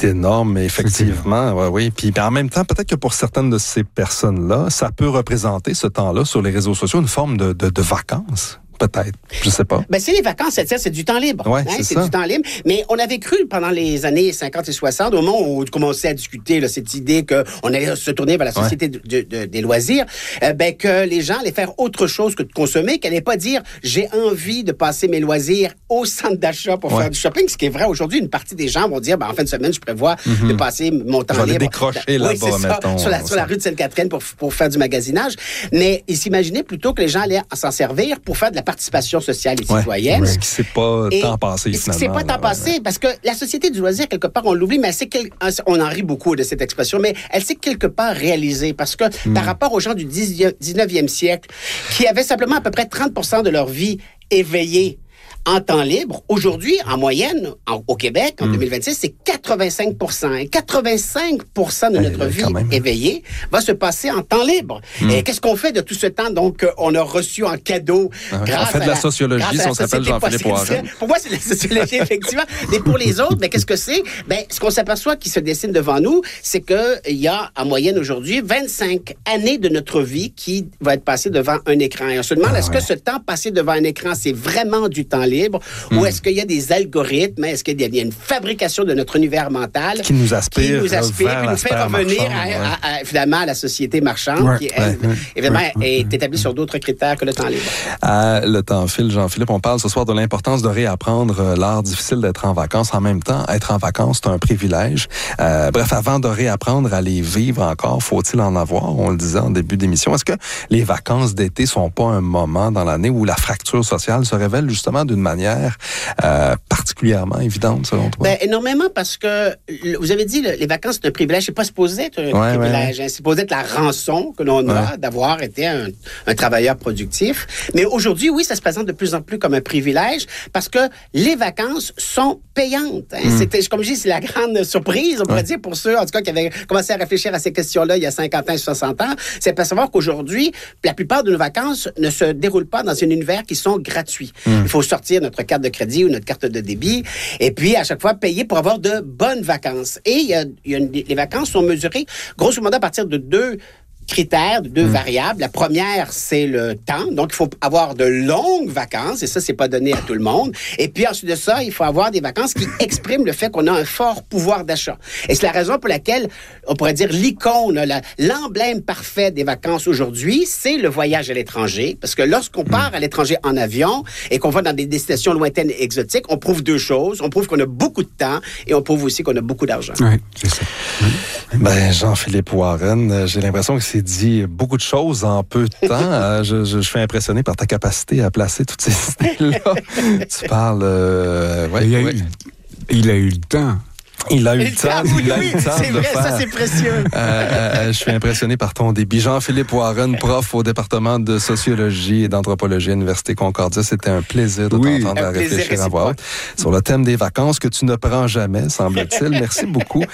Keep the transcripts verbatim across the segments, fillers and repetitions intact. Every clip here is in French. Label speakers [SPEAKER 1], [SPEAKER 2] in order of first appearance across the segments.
[SPEAKER 1] C'est énorme, effectivement. Oui, oui. Puis, puis en même temps, peut-être que pour certaines de ces personnes-là, ça peut représenter ce temps-là sur les réseaux sociaux une forme de, de, de vacances. Peut-être, je sais pas.
[SPEAKER 2] Ben, c'est les vacances, c'est, c'est du temps libre.
[SPEAKER 1] Ouais,
[SPEAKER 2] hein,
[SPEAKER 1] c'est,
[SPEAKER 2] c'est
[SPEAKER 1] ça.
[SPEAKER 2] du temps libre. Mais on avait cru pendant les années cinquante et soixante, au moment où on commençait à discuter là, cette idée qu'on allait se tourner vers la société ouais. de, de, des loisirs, euh, ben, que les gens allaient faire autre chose que de consommer, qu'ils n'allaient pas dire « j'ai envie de passer mes loisirs au centre d'achat pour ouais. faire du shopping », ce qui est vrai aujourd'hui. Une partie des gens vont dire ben, « en fin de semaine, je prévois mm-hmm. de passer mon temps
[SPEAKER 1] je vais
[SPEAKER 2] libre. »
[SPEAKER 1] décrocher
[SPEAKER 2] oui,
[SPEAKER 1] là-bas,
[SPEAKER 2] ça,
[SPEAKER 1] mettons.
[SPEAKER 2] Sur la, sur la rue de Sainte-Catherine pour, pour faire du magasinage. Mais ils s'imaginaient plutôt que les gens allaient s'en servir pour faire de la participation sociale et citoyenne.
[SPEAKER 1] Ouais, ce qui s'est pas
[SPEAKER 2] et
[SPEAKER 1] tant passé, finalement.
[SPEAKER 2] Ce qui s'est pas tant passé, ouais. parce que la société du loisir, quelque part, on l'oublie, mais elle s'est quel... on en rit beaucoup de cette expression, mais elle s'est quelque part réalisée, parce que mm. par rapport aux gens du dix-neuvième siècle, qui avaient simplement à peu près trente pour cent de leur vie éveillée en temps libre, aujourd'hui, en moyenne, en, au Québec, en mmh. deux mille vingt-six, c'est quatre-vingt-cinq pour cent. Et quatre-vingt-cinq pour cent de notre ouais, vie éveillée va se passer en temps libre. Mmh. Et qu'est-ce qu'on fait de tout ce temps, donc, on a reçu en cadeau
[SPEAKER 1] ah,
[SPEAKER 2] grâce
[SPEAKER 1] on fait de
[SPEAKER 2] à
[SPEAKER 1] la,
[SPEAKER 2] la
[SPEAKER 1] sociologie, si on s'appelle Jean-Philippe Warren.
[SPEAKER 2] Pour moi, c'est de la sociologie, effectivement. Mais pour les autres, ben, qu'est-ce que c'est? Ben, ce qu'on s'aperçoit qui se dessine devant nous, c'est qu'il y a, en moyenne aujourd'hui, vingt-cinq années de notre vie qui va être passée devant un écran. Et on se demande, ah, est-ce ouais. que ce temps passé devant un écran, c'est vraiment du temps libre? Mmh. Ou est-ce qu'il y a des algorithmes? Est-ce qu'il y a une fabrication de notre univers mental
[SPEAKER 1] qui nous aspire,
[SPEAKER 2] qui nous aspire
[SPEAKER 1] vers
[SPEAKER 2] puis nous fait revenir
[SPEAKER 1] marchande,
[SPEAKER 2] à,
[SPEAKER 1] ouais.
[SPEAKER 2] à, à, finalement à la société marchande ouais, qui, elle, ouais, évidemment, ouais, est établie sur d'autres critères que le temps libre.
[SPEAKER 1] Euh, le temps file, Jean-Philippe. On parle ce soir de l'importance de réapprendre l'art difficile d'être en vacances. En même temps, être en vacances, c'est un privilège. Euh, bref, avant de réapprendre à les vivre encore, faut-il en avoir? On le disait en début d'émission. Est-ce que les vacances d'été sont pas un moment dans l'année où la fracture sociale se révèle justement d'une manière Euh, particulièrement évidente, selon toi?
[SPEAKER 2] Ben, énormément, parce que vous avez dit, le, les vacances, c'est un privilège. C'est pas supposé être un ouais, privilège. Ouais. Hein, c'est supposé être la rançon que l'on a ouais. d'avoir été un, un travailleur productif. Mais aujourd'hui, oui, ça se présente de plus en plus comme un privilège parce que les vacances sont payantes. Hein. Mm. C'était, comme je dis, c'est la grande surprise, on pourrait ouais. dire, pour ceux, en tout cas, qui avaient commencé à réfléchir à ces questions-là il y a cinquante ans, soixante ans. C'est pour savoir qu'aujourd'hui, la plupart de nos vacances ne se déroulent pas dans un univers qui sont gratuits. Mm. Il faut sortir notre carte de crédit ou notre carte de débit, et puis à chaque fois payer pour avoir de bonnes vacances. Et il y a, il y a une, les vacances sont mesurées grosso modo à partir de deux critères, de deux mmh. variables. La première, c'est le temps. Donc, il faut avoir de longues vacances, et ça, c'est pas donné à tout le monde. Et puis, ensuite de ça, il faut avoir des vacances qui expriment le fait qu'on a un fort pouvoir d'achat. Et c'est la raison pour laquelle, on pourrait dire, l'icône, la, l'emblème parfait des vacances aujourd'hui, c'est le voyage à l'étranger. Parce que lorsqu'on mmh. part à l'étranger en avion et qu'on va dans des destinations lointaines et exotiques, on prouve deux choses. On prouve qu'on a beaucoup de temps et on prouve aussi qu'on a beaucoup d'argent.
[SPEAKER 3] Oui, c'est ça. Mmh.
[SPEAKER 1] Ben, Jean-Philippe Warren, j'ai l'impression que c'est dit beaucoup de choses en peu de temps. euh, je, je, je suis impressionné par ta capacité à placer toutes ces idées-là. Tu parles... Euh, ouais,
[SPEAKER 3] il, a
[SPEAKER 1] ouais.
[SPEAKER 3] eu, il a eu le temps.
[SPEAKER 1] Il a eu le temps,
[SPEAKER 2] oui,
[SPEAKER 1] il a
[SPEAKER 2] oui,
[SPEAKER 1] eu le temps
[SPEAKER 2] c'est
[SPEAKER 1] de
[SPEAKER 2] vrai,
[SPEAKER 1] faire.
[SPEAKER 2] Ça, c'est précieux.
[SPEAKER 1] Euh, euh, je suis impressionné par ton débit. Jean-Philippe Warren, prof au département de sociologie et d'anthropologie à l'Université Concordia. C'était un plaisir de oui, t'entendre à réfléchir à voix haute sur le thème des vacances que tu ne prends jamais, semble-t-il. Merci beaucoup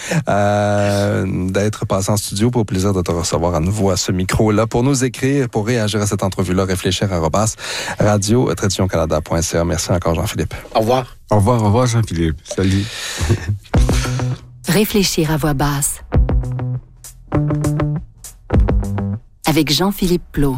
[SPEAKER 1] euh, d'être passé en studio. Pour le plaisir de te recevoir à nouveau à ce micro-là. Pour nous écrire, pour réagir à cette entrevue-là, réfléchir arobase radio tradition canada point c a. Merci encore, Jean-Philippe.
[SPEAKER 2] Au revoir.
[SPEAKER 3] Au revoir, au revoir, Jean-Philippe. Salut.
[SPEAKER 4] Réfléchir à voix basse. Avec Jean-Philippe Plot.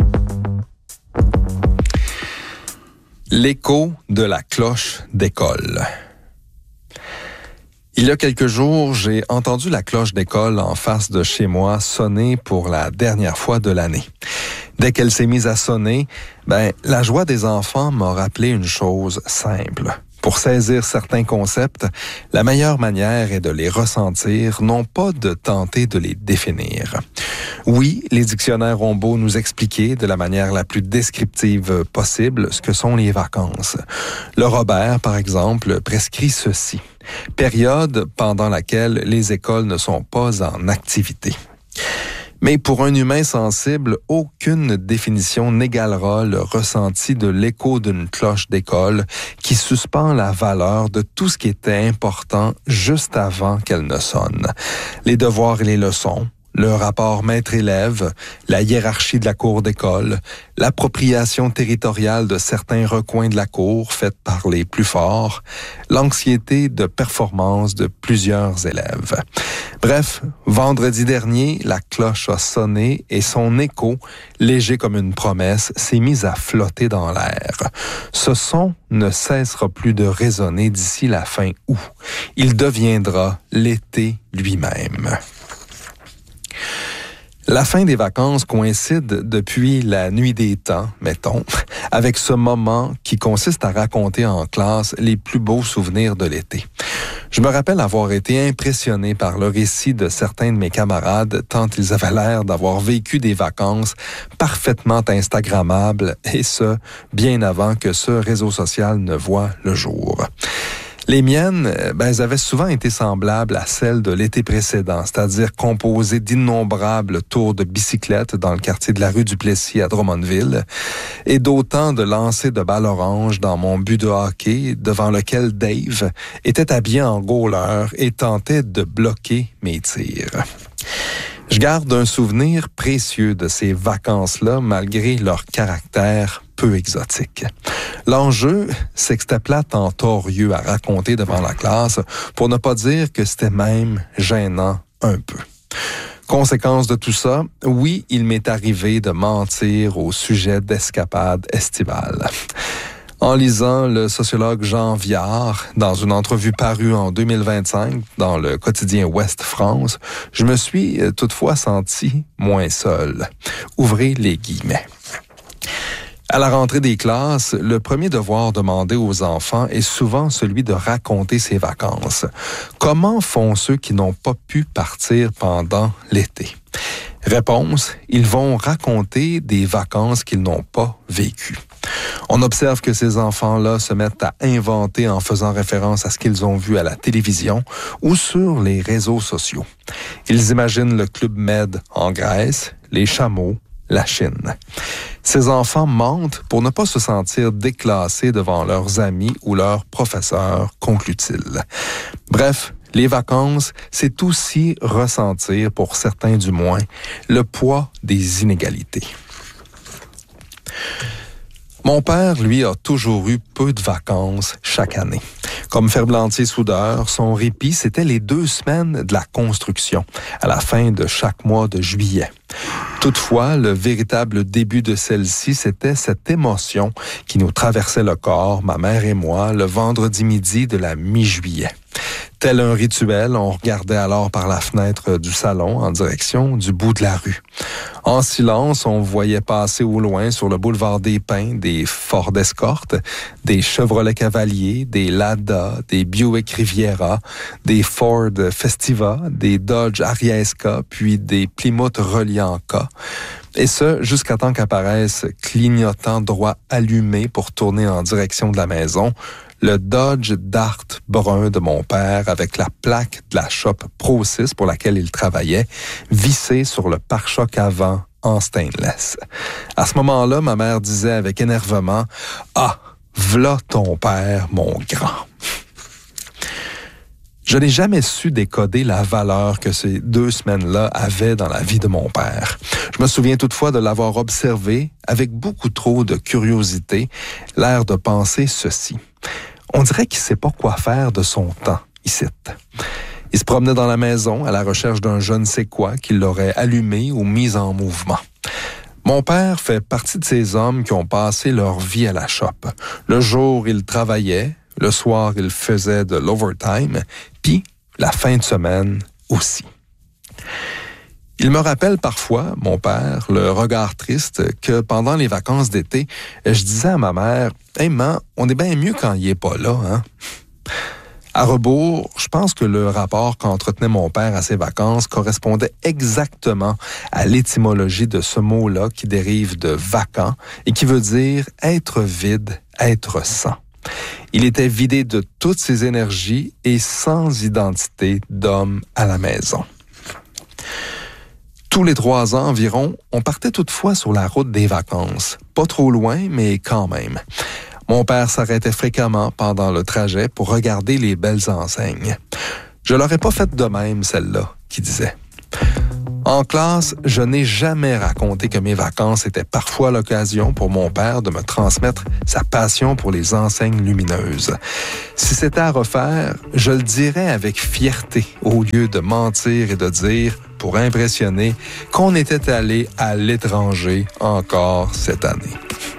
[SPEAKER 1] L'écho de la cloche d'école. Il y a quelques jours, j'ai entendu la cloche d'école en face de chez moi sonner pour la dernière fois de l'année. Dès qu'elle s'est mise à sonner, ben, la joie des enfants m'a rappelé une chose simple. Pour saisir certains concepts, la meilleure manière est de les ressentir, non pas de tenter de les définir. Oui, les dictionnaires ont beau nous expliquer de la manière la plus descriptive possible ce que sont les vacances. Le Robert, par exemple, prescrit ceci. Période pendant laquelle les écoles ne sont pas en activité. Mais pour un humain sensible, aucune définition n'égalera le ressenti de l'écho d'une cloche d'école qui suspend la valeur de tout ce qui était important juste avant qu'elle ne sonne. Les devoirs et les leçons, le rapport maître-élève, la hiérarchie de la cour d'école, l'appropriation territoriale de certains recoins de la cour faite par les plus forts, l'anxiété de performance de plusieurs élèves. Bref, vendredi dernier, la cloche a sonné et son écho, léger comme une promesse, s'est mis à flotter dans l'air. Ce son ne cessera plus de résonner d'ici la fin août. Il deviendra l'été lui-même. La fin des vacances coïncide depuis la nuit des temps, mettons, avec ce moment qui consiste à raconter en classe les plus beaux souvenirs de l'été. Je me rappelle avoir été impressionné par le récit de certains de mes camarades, tant ils avaient l'air d'avoir vécu des vacances parfaitement instagrammables, et ce, bien avant que ce réseau social ne voie le jour. Les miennes, ben, elles avaient souvent été semblables à celles de l'été précédent, c'est-à-dire composées d'innombrables tours de bicyclette dans le quartier de la rue du Plessis à Drummondville et d'autant de lancers de balles oranges dans mon but de hockey devant lequel Dave était habillé en goaler et tentait de bloquer mes tirs. Je garde un souvenir précieux de ces vacances-là malgré leur caractère peu exotique. L'enjeu, c'est que c'était plate en torieux à raconter devant la classe, pour ne pas dire que c'était même gênant un peu. Conséquence de tout ça, oui, il m'est arrivé de mentir au sujet d'escapades estivales. En lisant le sociologue Jean Viard, dans une entrevue parue en deux mille vingt-cinq dans le quotidien Ouest France, je me suis toutefois senti moins seul. Ouvrez les guillemets. À la rentrée des classes, le premier devoir demandé aux enfants est souvent celui de raconter ses vacances. Comment font ceux qui n'ont pas pu partir pendant l'été? Réponse, ils vont raconter des vacances qu'ils n'ont pas vécues. On observe que ces enfants-là se mettent à inventer en faisant référence à ce qu'ils ont vu à la télévision ou sur les réseaux sociaux. Ils imaginent le Club Med en Grèce, les chameaux, la Chine. Ces enfants mentent pour ne pas se sentir déclassés devant leurs amis ou leurs professeurs, conclut-il. Bref, les vacances, c'est aussi ressentir, pour certains du moins, le poids des inégalités. Mon père, lui, a toujours eu peu de vacances chaque année. Comme ferblantier-soudeur, son répit, c'était les deux semaines de la construction, à la fin de chaque mois de juillet. Toutefois, le véritable début de celle-ci, c'était cette émotion qui nous traversait le corps, ma mère et moi, le vendredi midi de la mi-juillet. Tel un rituel, on regardait alors par la fenêtre du salon en direction du bout de la rue. En silence, on voyait passer au loin sur le boulevard des Pins des Ford Escort, des Chevrolet Cavalier, des Lada, des Buick Riviera, des Ford Festiva, des Dodge Ariesca, puis des Plymouth Reliant-K. Et ce, jusqu'à temps qu'apparaisse, clignotant droit allumé pour tourner en direction de la maison, le Dodge Dart brun de mon père avec la plaque de la shop Pro six pour laquelle il travaillait, vissée sur le pare-choc avant en stainless. À ce moment-là, ma mère disait avec énervement « Ah, v'là ton père, mon grand ». Je n'ai jamais su décoder la valeur que ces deux semaines-là avaient dans la vie de mon père. Je me souviens toutefois de l'avoir observé avec beaucoup trop de curiosité, l'air de penser ceci. On dirait qu'il ne sait pas quoi faire de son temps, ici. Il se promenait dans la maison à la recherche d'un je ne sais quoi qui l'aurait allumé ou mis en mouvement. Mon père fait partie de ces hommes qui ont passé leur vie à la shop. Le jour, il travaillait, le soir, il faisait de l'overtime, puis la fin de semaine aussi. Il me rappelle parfois, mon père, le regard triste, que pendant les vacances d'été, je disais à ma mère « Hey, maman, on est bien mieux quand il est pas là, hein? » À rebours, je pense que le rapport qu'entretenait mon père à ses vacances correspondait exactement à l'étymologie de ce mot-là qui dérive de « vacant » et qui veut dire « être vide, être sans ». Il était vidé de toutes ses énergies et sans identité d'homme à la maison. Tous les trois ans environ, on partait toutefois sur la route des vacances. Pas trop loin, mais quand même. Mon père s'arrêtait fréquemment pendant le trajet pour regarder les belles enseignes. Je l'aurais pas faite de même, celle-là, qui disait. En En classe, je n'ai jamais raconté que mes vacances étaient parfois l'occasion pour mon père de me transmettre sa passion pour les enseignes lumineuses. Si c'était à refaire, je le dirais avec fierté au lieu de mentir et de dire, pour impressionner, qu'on était allé à l'étranger encore cette année.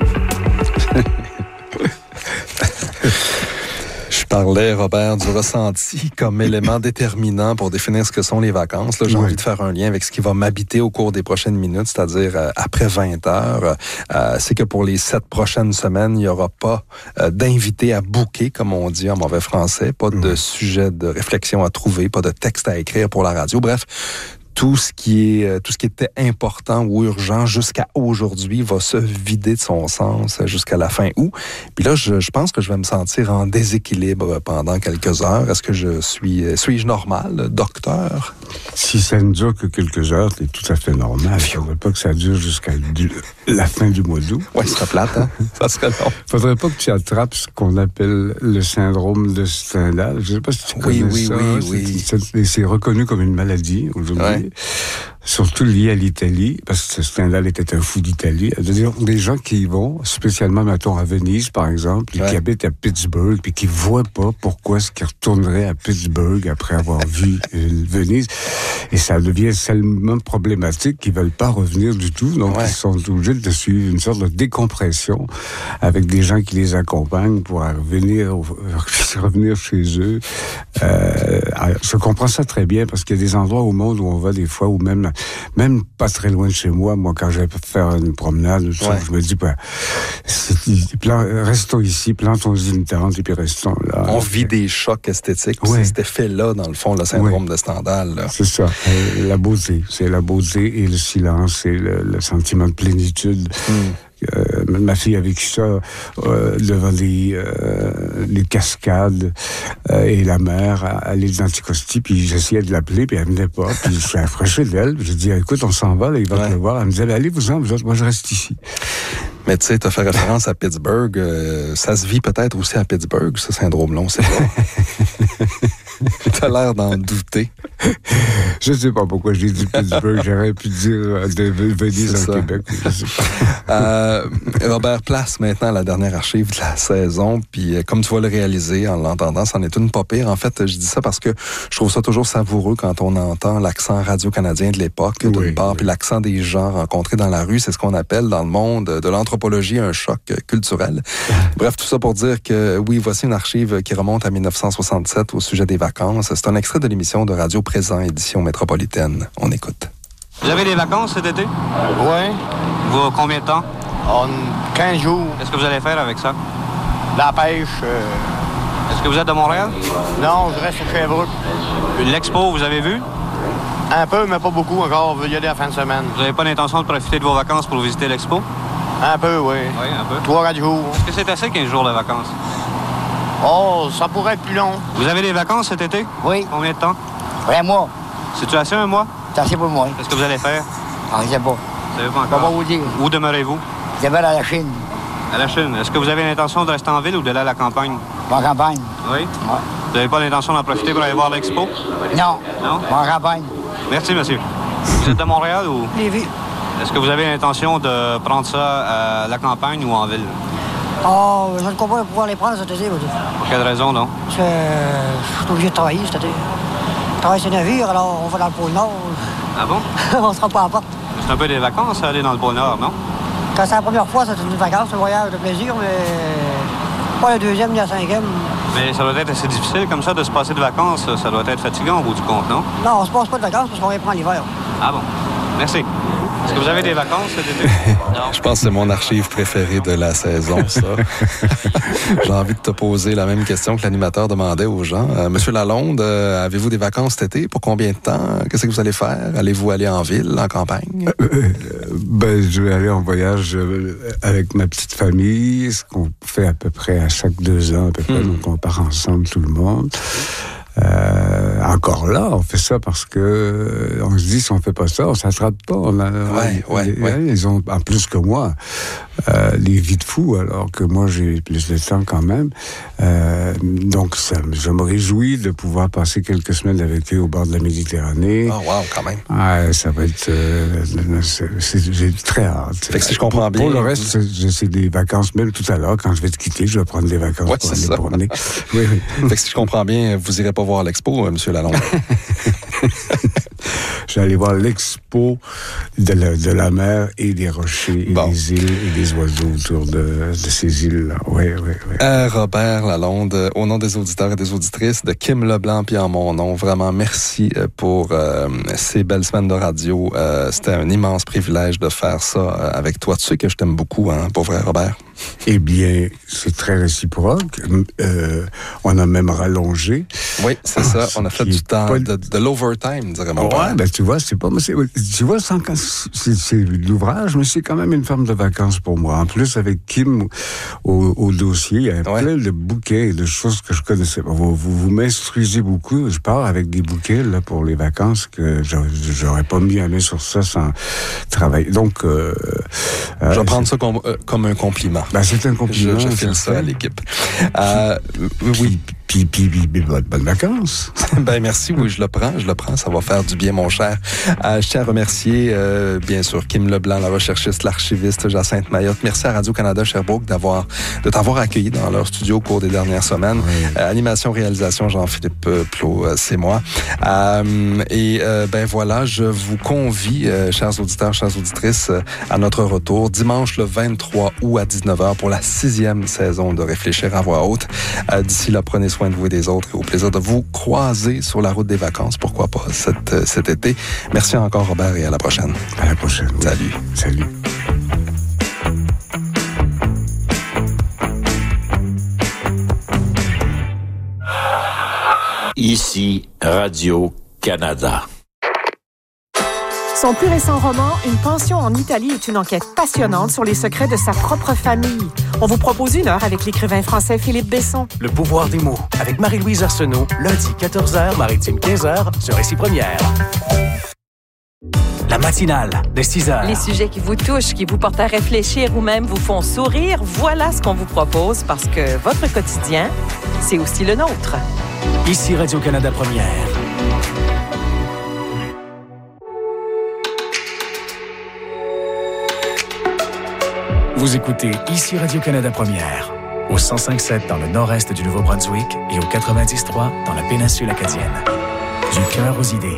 [SPEAKER 1] Je parlais, Robert, du ressenti comme élément déterminant pour définir ce que sont les vacances. Là, j'ai oui. envie de faire un lien avec ce qui va m'habiter au cours des prochaines minutes, c'est-à-dire euh, après vingt heures. Euh, c'est que pour les sept prochaines semaines, il n'y aura pas euh, d'invité à booker, comme on dit en mauvais français, pas de oui. sujet de réflexion à trouver, pas de texte à écrire pour la radio. Bref, tout ce qui est tout ce qui était important ou urgent jusqu'à aujourd'hui va se vider de son sens jusqu'à la fin août. Puis là, je, je pense que je vais me sentir en déséquilibre pendant quelques heures. Est-ce que je suis suis-je normal, docteur?
[SPEAKER 3] Si ça ne dure que quelques heures, c'est tout à fait normal. Il ne faudrait pas que ça dure jusqu'à du, la fin du mois d'août.
[SPEAKER 1] Oui, c'est plate, hein? Ça serait long.
[SPEAKER 3] Il ne faudrait pas que tu attrapes ce qu'on appelle le syndrome de Stendhal. Je ne sais pas si tu connais
[SPEAKER 1] oui, oui,
[SPEAKER 3] ça.
[SPEAKER 1] Oui,
[SPEAKER 3] c'est,
[SPEAKER 1] oui,
[SPEAKER 3] c'est, c'est, c'est reconnu comme une maladie aujourd'hui. Ouais. Surtout lié à l'Italie, parce que Stendhal était un fou d'Italie. C'est-à-dire des gens qui y vont, spécialement, mettons, à Venise, par exemple, ouais. et qui habitent à Pittsburgh, puis qui ne voient pas pourquoi est-ce qu'ils retourneraient à Pittsburgh après avoir vu euh, Venise. Et ça devient tellement problématique qu'ils ne veulent pas revenir du tout. Donc, ouais. ils sont obligés de suivre une sorte de décompression avec des gens qui les accompagnent pour revenir, revenir chez eux. Euh, je comprends ça très bien, parce qu'il y a des endroits au monde où on va des fois, où même Même pas très loin de chez moi, moi, quand je vais faire une promenade, ouais. je me dis, bah, plan, restons ici, plantons-y une tente et puis restons là.
[SPEAKER 1] On vit des chocs esthétiques. Ouais. C'est cet effet-là, dans le fond, le syndrome ouais. de Stendhal. Là.
[SPEAKER 3] C'est ça. Euh, la beauté. C'est la beauté et le silence et le, le sentiment de plénitude. Mm. Euh, ma fille a vécu ça euh, devant les, euh, les cascades euh, et la mer à, à l'île d'Anticosti, puis j'essayais de l'appeler, puis elle venait pas, puis je suis approché d'elle, j'ai dit, écoute, on s'en va, là, il va ouais. te le voir. Elle me disait, allez-vous-en, vous autres, moi je reste ici.
[SPEAKER 1] Mais tu sais, tu as fait référence à Pittsburgh, euh, ça se vit peut-être aussi à Pittsburgh, ce syndrome-là, on sait pas. T'as l'air d'en douter.
[SPEAKER 3] Je sais pas pourquoi j'ai dit Pittsburgh. J'aurais pu dire de Venise en Québec.
[SPEAKER 1] euh, Robert, place maintenant la dernière archive de la saison. Puis comme tu vas le réaliser en l'entendant, c'en est une pas pire. En fait, je dis ça parce que je trouve ça toujours savoureux quand on entend l'accent radio-canadien de l'époque, d'une oui, part, oui. puis l'accent des gens rencontrés dans la rue. C'est ce qu'on appelle dans le monde de l'anthropologie un choc culturel. Bref, tout ça pour dire que oui, voici une archive qui remonte à dix-neuf cent soixante-sept au sujet des vacances. C'est un extrait de l'émission de Radio Présent, édition métropolitaine. On écoute.
[SPEAKER 5] Vous avez des vacances cet été?
[SPEAKER 6] Oui.
[SPEAKER 5] Vous, combien de temps?
[SPEAKER 6] En quinze jours.
[SPEAKER 5] Qu'est-ce que vous allez faire avec ça?
[SPEAKER 6] La pêche. Euh...
[SPEAKER 5] Est-ce que vous êtes de Montréal?
[SPEAKER 6] Non, je reste à Sherbrooke.
[SPEAKER 5] L'expo, vous avez vu?
[SPEAKER 6] Un peu, mais pas beaucoup encore. On veut y aller à la fin de semaine.
[SPEAKER 5] Vous n'avez pas l'intention de profiter de vos vacances pour visiter l'expo?
[SPEAKER 6] Un peu, oui.
[SPEAKER 5] Oui, un peu.
[SPEAKER 6] Trois, quatre jours.
[SPEAKER 5] Est-ce que c'est assez quinze jours de vacances?
[SPEAKER 6] Oh, ça pourrait être plus long.
[SPEAKER 5] Vous avez des vacances cet été?
[SPEAKER 6] Oui.
[SPEAKER 5] Combien de temps?
[SPEAKER 6] Un mois.
[SPEAKER 5] C'est-tu assez un mois?
[SPEAKER 6] C'est assez pour moi.
[SPEAKER 5] Qu'est-ce que vous allez faire?
[SPEAKER 6] Ah, je sais pas.
[SPEAKER 5] Vous savez pas encore?
[SPEAKER 6] Je vais pas vous dire.
[SPEAKER 5] Où demeurez-vous?
[SPEAKER 6] Je vais à la Chine.
[SPEAKER 5] À la Chine. Est-ce que vous avez l'intention de rester en ville ou d'aller à la campagne?
[SPEAKER 6] En campagne.
[SPEAKER 5] Oui? Ouais. Vous n'avez pas l'intention d'en profiter pour aller voir l'expo?
[SPEAKER 6] Non.
[SPEAKER 5] Non?
[SPEAKER 6] En campagne.
[SPEAKER 5] Merci, monsieur. Vous êtes de Montréal ou?
[SPEAKER 6] Lévis.
[SPEAKER 5] Est-ce que vous avez l'intention de prendre ça à la campagne ou en ville?
[SPEAKER 7] Oh, je ne comprends pas pouvoir les prendre cet été.
[SPEAKER 5] Pour quelle raison, non?
[SPEAKER 7] Parce que je suis obligé de travailler cet été. Je travaille sur le navire, alors on va dans le pôle Nord.
[SPEAKER 5] Ah bon?
[SPEAKER 7] On se rend pas à la porte.
[SPEAKER 5] C'est un peu des vacances, aller dans le pôle Nord, non?
[SPEAKER 7] Quand c'est la première fois, c'est une vacance, un voyage de plaisir, mais pas la deuxième ni la cinquième.
[SPEAKER 5] Mais ça doit être assez difficile comme ça de se passer de vacances. Ça doit être fatigant au bout du compte, non?
[SPEAKER 7] Non, on se passe pas de vacances parce qu'on les prend l'hiver.
[SPEAKER 5] Ah bon? Merci. Est-ce que vous avez des vacances cet été?
[SPEAKER 1] Non. Je pense que c'est mon archive préférée de la saison, ça. J'ai envie de te poser la même question que l'animateur demandait aux gens. Euh, Monsieur Lalonde, euh, avez-vous des vacances cet été? Pour combien de temps? Qu'est-ce que vous allez faire? Allez-vous aller en ville, en campagne?
[SPEAKER 3] Euh, euh, ben, je vais aller en voyage euh, avec ma petite famille, ce qu'on fait à peu près à chaque deux ans, à peu près. Hmm. Donc, on part ensemble, tout le monde. Euh, encore là, on fait ça parce que euh, on se dit si on fait pas ça, on s'attrape pas. On a,
[SPEAKER 1] ouais,
[SPEAKER 3] on,
[SPEAKER 1] ouais,
[SPEAKER 3] les,
[SPEAKER 1] ouais.
[SPEAKER 3] Ils ont en plus que moi. euh, les vies de fous, alors que moi, j'ai plus de temps quand même. Euh, donc, ça, je me réjouis de pouvoir passer quelques semaines avec eux au bord de la Méditerranée.
[SPEAKER 1] Oh, wow, quand même.
[SPEAKER 3] Ah, ça va être... Euh, c'est, c'est, j'ai très hâte.
[SPEAKER 1] Fait que si je comprends
[SPEAKER 3] pour,
[SPEAKER 1] bien...
[SPEAKER 3] Pour le reste, c'est, c'est des vacances. Même tout à l'heure, quand je vais te quitter, je vais prendre des vacances
[SPEAKER 1] ouais,
[SPEAKER 3] pour
[SPEAKER 1] c'est
[SPEAKER 3] aller
[SPEAKER 1] ça.
[SPEAKER 3] promener. Oui, oui.
[SPEAKER 1] Fait que si je comprends bien, vous irez pas voir l'expo, euh, M. Lalonde.
[SPEAKER 3] J'allais voir l'expo de la, de la mer et des rochers et bon. des îles et des oiseaux autour de, de ces îles-là. Oui, oui, oui.
[SPEAKER 1] Euh, Robert Lalonde, au nom des auditeurs et des auditrices de Kim Leblanc puis en mon nom, vraiment merci pour euh, ces belles semaines de radio. Euh, c'était un immense privilège de faire ça euh, avec toi. Tu sais que je t'aime beaucoup, hein, pour vrai, Robert?
[SPEAKER 3] Eh bien, c'est très réciproque. Euh, on a même rallongé.
[SPEAKER 1] Oui, c'est ça. On a fait du temps, pas... de, de l'overtime, dirais mon père.
[SPEAKER 3] Ouais, ben tu vois, c'est pas... C'est, tu vois, c'est, c'est, c'est de l'ouvrage, mais c'est quand même une forme de vacances pour moi. En plus, avec Kim au, au dossier, il y a ouais. plein de bouquets et de choses que je connaissais pas. Vous, vous, vous m'instruisez beaucoup. Je pars avec des bouquets là pour les vacances que j'aurais, j'aurais pas mis à main sur ça sans travailler. Donc... Euh,
[SPEAKER 1] je vais euh, prendre ça comme, euh, comme un compliment.
[SPEAKER 3] Ben, c'est un compliment.
[SPEAKER 1] Je, je file ça à l'équipe. Euh, oui.
[SPEAKER 3] Puis, puis, puis, puis bonnes bonne vacances.
[SPEAKER 1] Ben merci, oui, je le prends, je le prends, ça va faire du bien, mon cher. Euh, je tiens à remercier, euh, bien sûr, Kim Leblanc, la recherchiste, l'archiviste Jacinthe Mayotte. Merci à Radio-Canada Sherbrooke d'avoir, de t'avoir accueilli dans leur studio au cours des dernières semaines. Oui. Euh, animation, réalisation, Jean-Philippe Plot, euh, c'est moi. Euh, et euh, ben voilà, je vous convie, euh, chers auditeurs, chères auditrices, euh, à notre retour dimanche le vingt-trois août à dix-neuf heures pour la sixième saison de Réfléchir à voix haute. Euh, d'ici là, prenez soin de vous et des autres et au plaisir de vous croiser sur la route des vacances, pourquoi pas, cet, cet été. Merci encore, Robert, et à la prochaine.
[SPEAKER 3] À la prochaine.
[SPEAKER 1] Salut.
[SPEAKER 3] Salut.
[SPEAKER 8] Ici, Radio-Canada.
[SPEAKER 9] Son plus récent roman, Une pension en Italie, est une enquête passionnante sur les secrets de sa propre famille. On vous propose une heure avec l'écrivain français Philippe Besson.
[SPEAKER 10] Le pouvoir des mots, avec Marie-Louise Arsenault, lundi quatorze heures, Maritime quinze heures, sur Récit Première. La matinale de six heures.
[SPEAKER 11] Les sujets qui vous touchent, qui vous portent à réfléchir ou même vous font sourire, voilà ce qu'on vous propose parce que votre quotidien, c'est aussi le nôtre.
[SPEAKER 10] Ici Radio-Canada Première. Vous écoutez Ici Radio-Canada Première, au cent cinq virgule sept dans le nord-est du Nouveau-Brunswick et au quatre-vingt-dix virgule trois dans la péninsule acadienne. Du cœur aux idées.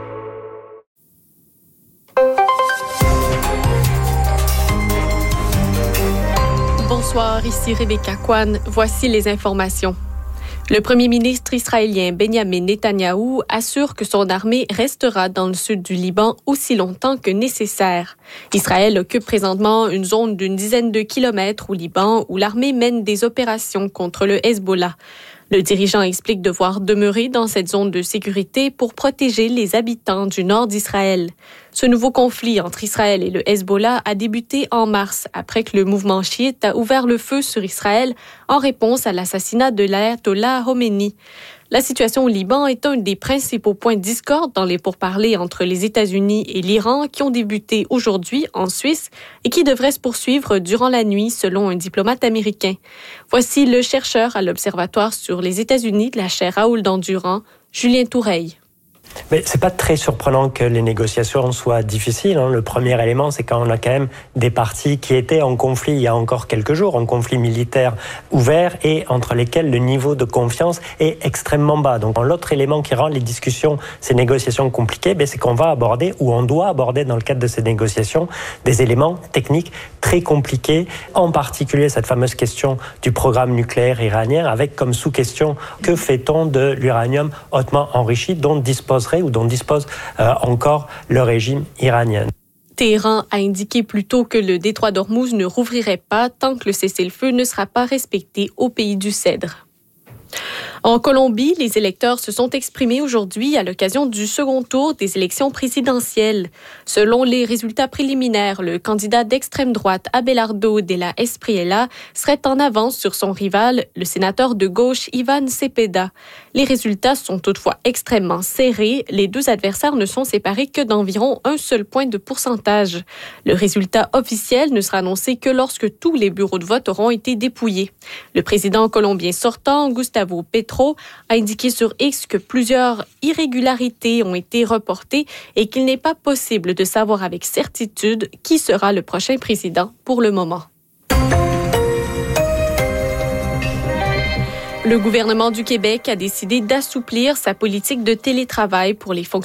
[SPEAKER 12] Bonsoir, ici Rebecca Kwan. Voici les informations. Le premier ministre israélien Benjamin Netanyahou assure que son armée restera dans le sud du Liban aussi longtemps que nécessaire. Israël occupe présentement une zone d'une dizaine de kilomètres au Liban où l'armée mène des opérations contre le Hezbollah. Le dirigeant explique devoir demeurer dans cette zone de sécurité pour protéger les habitants du nord d'Israël. Ce nouveau conflit entre Israël et le Hezbollah a débuté en mars, après que le mouvement chiite a ouvert le feu sur Israël en réponse à l'assassinat de l'ayatollah Khomeini. La situation au Liban est un des principaux points de discorde dans les pourparlers entre les États-Unis et l'Iran qui ont débuté aujourd'hui en Suisse et qui devraient se poursuivre durant la nuit, selon un diplomate américain. Voici le chercheur à l'Observatoire sur les États-Unis de la chaire Raoul Dandurand, Julien Toureille.
[SPEAKER 13] Mais c'est pas très surprenant que les négociations soient difficiles. Hein. Le premier élément, c'est quand on a quand même des parties qui étaient en conflit il y a encore quelques jours, en conflit militaire ouvert et entre lesquels le niveau de confiance est extrêmement bas. Donc l'autre élément qui rend les discussions, ces négociations compliquées, ben, c'est qu'on va aborder ou on doit aborder dans le cadre de ces négociations des éléments techniques très compliqués, en particulier cette fameuse question du programme nucléaire iranien avec comme sous-question que fait-on de l'uranium hautement enrichi dont dispose ou dont dispose euh, encore le régime iranien.
[SPEAKER 12] Téhéran a indiqué plus tôt que le détroit d'Ormuz ne rouvrirait pas tant que le cessez-le-feu ne sera pas respecté au pays du Cèdre. En Colombie, les électeurs se sont exprimés aujourd'hui à l'occasion du second tour des élections présidentielles. Selon les résultats préliminaires, le candidat d'extrême droite Abelardo de la Espriella serait en avance sur son rival, le sénateur de gauche Ivan Cepeda. Les résultats sont toutefois extrêmement serrés. Les deux adversaires ne sont séparés que d'environ un seul point de pourcentage. Le résultat officiel ne sera annoncé que lorsque tous les bureaux de vote auront été dépouillés. Le président colombien sortant, Gustavo Petro, a indiqué sur X que plusieurs irrégularités ont été reportées et qu'il n'est pas possible de savoir avec certitude qui sera le prochain président pour le moment. Le gouvernement du Québec a décidé d'assouplir sa politique de télétravail pour les fonctionnaires